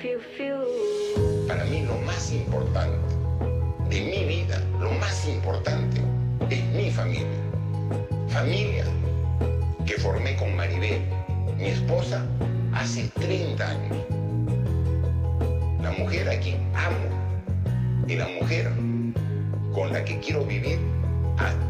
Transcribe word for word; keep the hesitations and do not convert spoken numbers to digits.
Para mí lo más importante de mi vida, lo más importante es mi familia. Familia que formé con Maribel, mi esposa, hace treinta años. La mujer a quien amo y la mujer con la que quiero vivir hasta